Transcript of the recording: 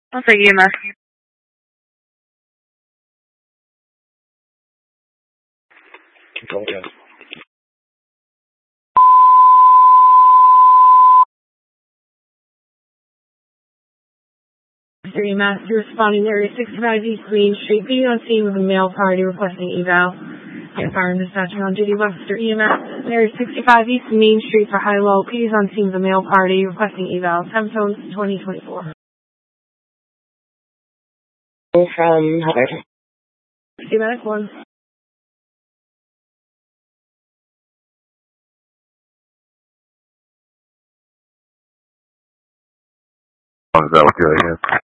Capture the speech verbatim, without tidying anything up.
I'll take E M S. Okay. Three Master responding to Area sixty-five East Green Street, being on scene with a male party requesting eval. And fire and dispatcher on duty, Webster E M S, Area sixty-five East Main Street for high-low. P is on scene with a male party requesting eval. Time zones twenty twenty-four. From Hubbard. C M S one. Is that what you're here?